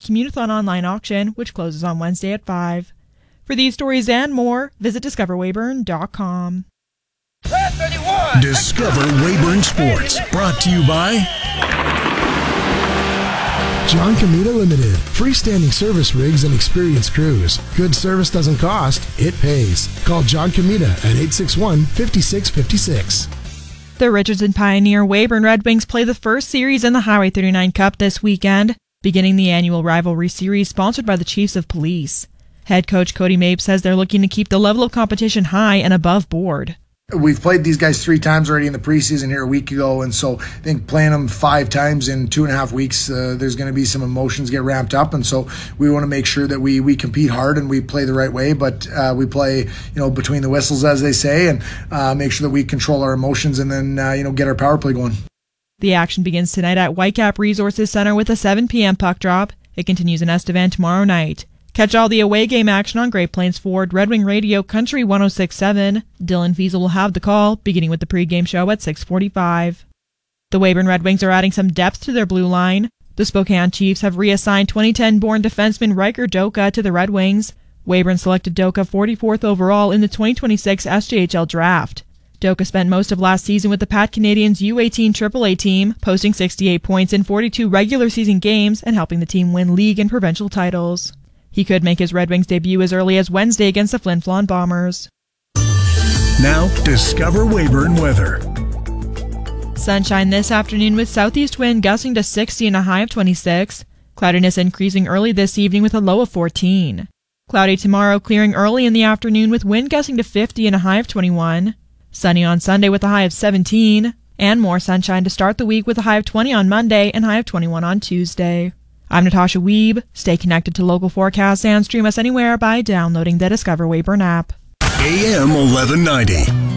Commutathon online auction, which closes on Wednesday at 5. For these stories and more, visit discoverweyburn.com. Discover Weyburn Sports, brought to you by John Comita Limited. Freestanding service rigs and experienced crews. Good service doesn't cost, it pays. Call John Comita at 861-5656. The Richardson Pioneer Weyburn Red Wings play the first series in the Highway 39 Cup this weekend, beginning the annual rivalry series sponsored by the Chiefs of Police. Head coach Cody Mapes says they're looking to keep the level of competition high and above board. We've played these guys 3 times already in the preseason here a week ago, and so I think playing them 5 times in 2.5 weeks, there's going to be some emotions get ramped up, and so we want to make sure that we compete hard and we play the right way, but we play between the whistles, as they say, and make sure that we control our emotions and then get our power play going. The action begins tonight at Whitecap Resources Center with a 7 p.m. puck drop. It continues in Estevan tomorrow night. Catch all the away game action on Great Plains Ford Red Wing Radio Country 106.7. Dylan Fiesel will have the call, beginning with the pregame show at 6:45. The Weyburn Red Wings are adding some depth to their blue line. The Spokane Chiefs have reassigned 2010-born defenseman Riker Doka to the Red Wings. Weyburn selected Doka 44th overall in the 2026 SJHL draft. Doka spent most of last season with the Pat Canadiens U18 AAA team, posting 68 points in 42 regular season games and helping the team win league and provincial titles. He could make his Red Wings debut as early as Wednesday against the Flin Flon Bombers. Now, Discover Weyburn weather. Sunshine this afternoon with southeast wind gusting to 60 and a high of 26. Cloudiness increasing early this evening with a low of 14. Cloudy tomorrow, clearing early in the afternoon with wind gusting to 50 and a high of 21. Sunny on Sunday with a high of 17. And more sunshine to start the week with a high of 20 on Monday and high of 21 on Tuesday. I'm Natasha Wiebe. Stay connected to local forecasts and stream us anywhere by downloading the Discover Weyburn app. AM 1190.